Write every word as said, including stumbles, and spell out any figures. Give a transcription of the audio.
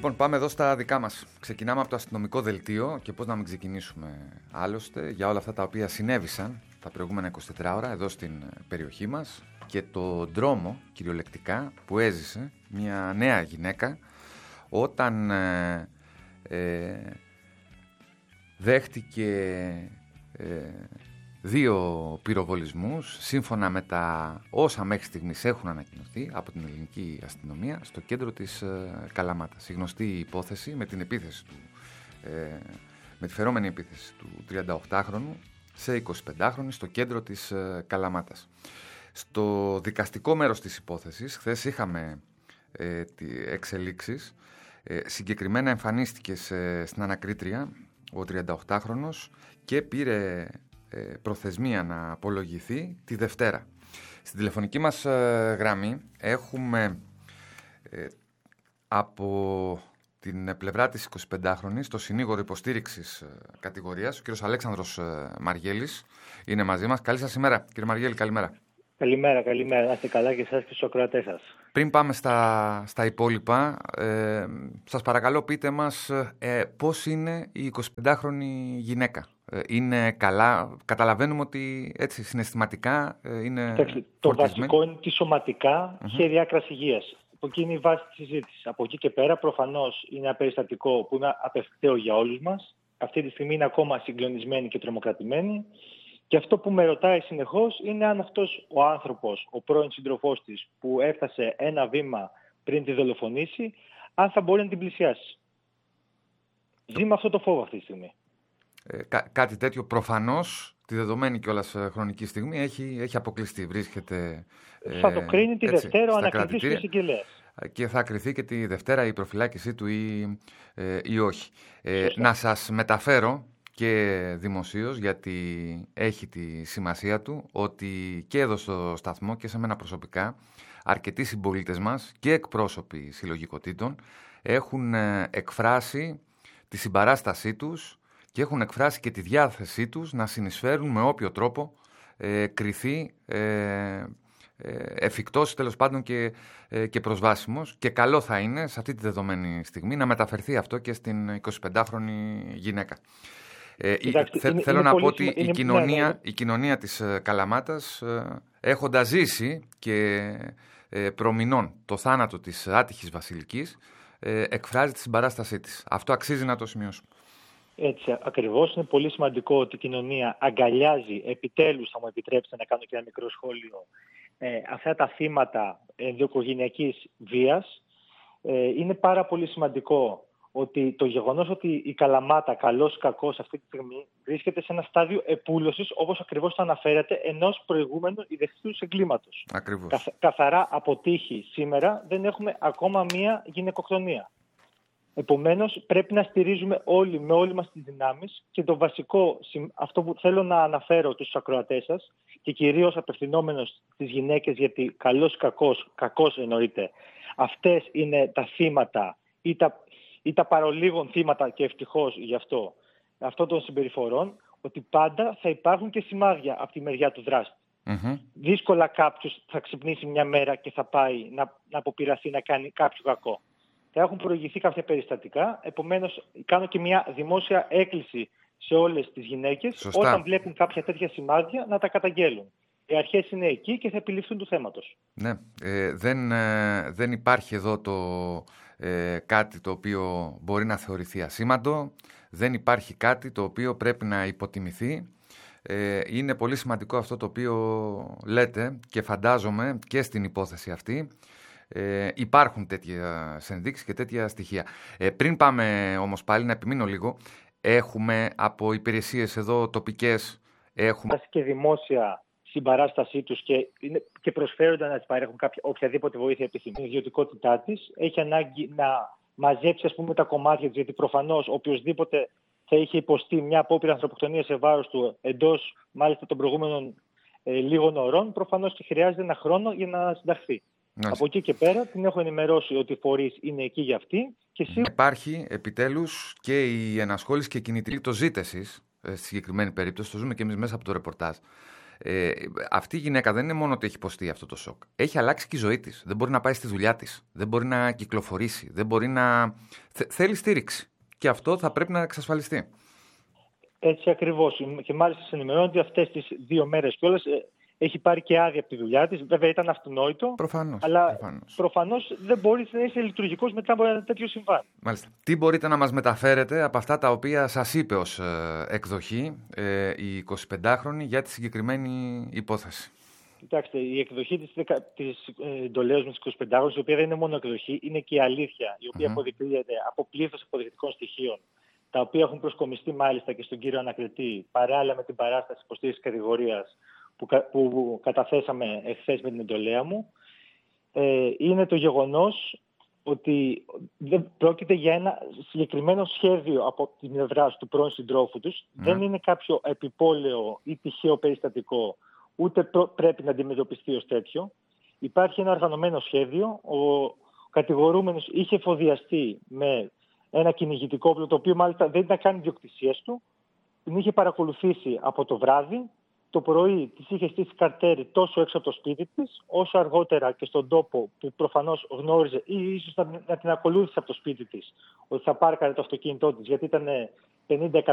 Λοιπόν, πάμε εδώ στα δικά μας. Ξεκινάμε από το αστυνομικό δελτίο και πώς να μην ξεκινήσουμε άλλωστε για όλα αυτά τα οποία συνέβησαν τα προηγούμενα εικοσιτέσσερις ώρα εδώ στην περιοχή μας και το δρόμο κυριολεκτικά που έζησε μια νέα γυναίκα όταν ε, ε, δέχτηκε ε, δύο πυροβολισμούς σύμφωνα με τα όσα μέχρι στιγμής έχουν ανακοινωθεί από την ελληνική αστυνομία στο κέντρο της ε, Καλαμάτας. Η γνωστή υπόθεση με την επίθεση του, ε, με τη φερόμενη επίθεση του τριανταοκτάχρονου σε εικοσιπεντάχρονη στο κέντρο της ε, Καλαμάτας. Στο δικαστικό μέρος της υπόθεσης χθες είχαμε ε, εξελίξεις. Ε, συγκεκριμένα εμφανίστηκε σε, στην ανακρίτρια ο τριανταοκτάχρονος και πήρε ε, προθεσμία να απολογηθεί τη Δευτέρα. Στην τηλεφωνική μας ε, γραμμή έχουμε ε, από την πλευρά της εικοσιπεντάχρονης το συνήγορο υποστήριξης ε, κατηγορίας, ο κύριος Αλέξανδρος ε, Μαργέλης είναι μαζί μας. Καλή σας ημέρα, κύριε Μαργέλη, καλημέρα. Καλημέρα, καλημέρα. Να είστε καλά και εσάς και στους ακροατές σας. Πριν πάμε στα, στα υπόλοιπα, ε, σας παρακαλώ πείτε μας ε, πώς είναι η εικοσιπεντάχρονη γυναίκα. Ε, είναι καλά, καταλαβαίνουμε ότι έτσι συναισθηματικά ε, είναι Κοιτάξτε, το βασικό είναι ότι σωματικά mm-hmm. χέρι άκρας υγείας. Από εκεί είναι η βάση της συζήτησης. Από εκεί και πέρα προφανώς είναι ένα περιστατικό που είναι απευκταίο για όλους μας. Αυτή τη στιγμή είναι ακόμα συγκλονισμένη και τρομοκρατημένη. Και αυτό που με ρωτάει συνεχώς είναι αν αυτός ο άνθρωπος, ο πρώην σύντροφός της, που έφτασε ένα βήμα πριν τη δολοφονήσει, αν θα μπορεί να την πλησιάσει. Ζει με αυτό το φόβο αυτή τη στιγμή. Ε, κά- κάτι τέτοιο προφανώς, τη δεδομένη κιόλας χρονική στιγμή, έχει, έχει αποκλειστεί. Βρίσκεται. Ε, θα το κρίνει τη έτσι, Δευτέρα ο ανακριτής του εισαγγελέας. Και θα κριθεί και τη Δευτέρα η προφυλάκησή του ή, ε, ή όχι. Ε, να σας μεταφέρω και δημοσίως, γιατί έχει τη σημασία του, ότι και εδώ στο σταθμό και σε μένα προσωπικά αρκετοί συμπολίτες μας και εκπρόσωποι συλλογικοτήτων έχουν εκφράσει τη συμπαράστασή τους και έχουν εκφράσει και τη διάθεσή τους να συνεισφέρουν με όποιο τρόπο ε, κριθεί ε, εφικτός τέλος πάντων και, ε, και προσβάσιμος, και καλό θα είναι σε αυτή τη δεδομένη στιγμή να μεταφερθεί αυτό και στην εικοσιπεντάχρονη γυναίκα. Ε, Κοιτάξτε, θε, είναι, θέλω είναι να πω ότι είναι, η, κοινωνία, ναι, ναι. η κοινωνία της ε, Καλαμάτας, ε, έχοντας ζήσει και ε, προμηνών το θάνατο της άτυχης Βασιλικής, ε, εκφράζει τη συμπαράστασή της. Αυτό αξίζει να το σημειώσουμε. Έτσι, ακριβώς. Είναι πολύ σημαντικό ότι η κοινωνία αγκαλιάζει, επιτέλους θα μου επιτρέψετε να κάνω και ένα μικρό σχόλιο, ε, αυτά τα θύματα ενδοοικογενειακής βίας. Ε, είναι πάρα πολύ σημαντικό ότι το γεγονός ότι η Καλαμάτα, καλός ή κακός αυτή τη στιγμή, βρίσκεται σε ένα στάδιο επούλωσης, όπως ακριβώς το αναφέρατε, ενός προηγούμενου ιδεχθούς εγκλήματος. Ακριβώς. Καθ, καθαρά αποτύχει σήμερα, δεν έχουμε ακόμα μία γυναικοκτονία. Επομένως, πρέπει να στηρίζουμε όλοι με όλοι μας τις δυνάμεις, και το βασικό, αυτό που θέλω να αναφέρω στους ακροατές σας, και κυρίως απευθυνόμενος στις γυναίκες, γιατί καλός ή κακός, κακός εννοείται, αυτές είναι τα θύματα ή τα ή τα παρολίγων θύματα, και ευτυχώς γι' αυτό, αυτών των συμπεριφορών, ότι πάντα θα υπάρχουν και σημάδια από τη μεριά του δράστη. Mm-hmm. Δύσκολα κάποιος θα ξυπνήσει μια μέρα και θα πάει να, να αποπειραθεί να κάνει κάποιο κακό. Θα έχουν προηγηθεί κάποια περιστατικά, επομένως κάνω και μια δημόσια έκκληση σε όλες τις γυναίκες, σωστά, όταν βλέπουν κάποια τέτοια σημάδια να τα καταγγέλουν. Οι αρχές είναι εκεί και θα επιληφθούν του θέματος. Ναι, ε, δεν, ε, δεν υπάρχει εδώ το... Ε, κάτι το οποίο μπορεί να θεωρηθεί ασήμαντο, δεν υπάρχει κάτι το οποίο πρέπει να υποτιμηθεί. Ε, είναι πολύ σημαντικό αυτό το οποίο λέτε, και φαντάζομαι και στην υπόθεση αυτή ε, υπάρχουν τέτοια ενδείξεις και τέτοια στοιχεία. Ε, πριν πάμε όμως πάλι να επιμείνω λίγο, έχουμε από υπηρεσίες εδώ τοπικές, έχουμε και δημόσια συμπαράστασή τους και, και προσφέρονται να της παρέχουν κάποια, οποιαδήποτε βοήθεια επιθυμεί. Η ιδιωτικότητά της έχει ανάγκη να μαζέψει, ας πούμε, τα κομμάτια της, γιατί προφανώς οποιοσδήποτε θα είχε υποστεί μια απόπειρα ανθρωποκτονίας σε βάρος του εντός μάλιστα των προηγούμενων ε, λίγων ωρών, προφανώς και χρειάζεται ένα χρόνο για να συνταχθεί. Μάλιστα. Από εκεί και πέρα την έχω ενημερώσει ότι οι φορείς είναι εκεί για αυτή. Και σίγουρα... Υπάρχει επιτέλους και η ενασχόληση και κινητήριο ζήτησης, στη συγκεκριμένη περίπτωση, το ζούμε και εμείς μέσα από το ρεπορτάζ. Ε, αυτή η γυναίκα δεν είναι μόνο ότι έχει υποστεί αυτό το σοκ. Έχει αλλάξει και η ζωή της. Δεν μπορεί να πάει στη δουλειά της. Δεν μπορεί να κυκλοφορήσει. Δεν μπορεί να. Θε, θέλει στήριξη. Και αυτό θα πρέπει να εξασφαλιστεί. Έτσι ακριβώς. Και μάλιστα σε ενημερώνω ότι αυτές τις δύο μέρες κιόλας έχει πάρει και άδεια από τη δουλειά της. Βέβαια ήταν αυτονόητο. Προφανώς. Αλλά προφανώς. προφανώς δεν μπορεί να είσαι λειτουργικός μετά από ένα τέτοιο συμβάν. Μάλιστα. Τι μπορείτε να μας μεταφέρετε από αυτά τα οποία σας είπε ως ε, εκδοχή ε, η εικοσιπεντάχρονη για τη συγκεκριμένη υπόθεση? Κοιτάξτε, η εκδοχή της, της ε, εντολέως με τις εικοσιπεντάχρονες, η οποία δεν είναι μόνο εκδοχή, είναι και η αλήθεια, η οποία mm-hmm. αποδεικνύεται από πλήθος αποδεικτικών στοιχείων, τα οποία έχουν προσκομιστεί μάλιστα και στον κύριο ανακριτή, παράλληλα με την παράσταση υποστήριξης κατηγορίας που, που καταθέσαμε εχθές με την εντολέα μου, ε, είναι το γεγονός ότι δεν πρόκειται για ένα συγκεκριμένο σχέδιο από τη πλευρά του πρώην συντρόφου τους. Mm. Δεν είναι κάποιο επιπόλαιο ή τυχαίο περιστατικό, ούτε πρέπει να αντιμετωπιστεί ως τέτοιο. Υπάρχει ένα οργανωμένο σχέδιο. Ο κατηγορούμενος είχε εφοδιαστεί με ένα κυνηγητικό όπλο, το οποίο μάλιστα δεν ήταν καν ιδιοκτησίας του. Την είχε παρακολουθήσει από το βράδυ. Το πρωί της είχε στήσει καρτέρι τόσο έξω από το σπίτι της, όσο αργότερα και στον τόπο που προφανώς γνώριζε ή ίσως να την ακολούθησε από το σπίτι της, ότι θα πάρκαρε το αυτοκίνητό της, γιατί ήταν πενήντα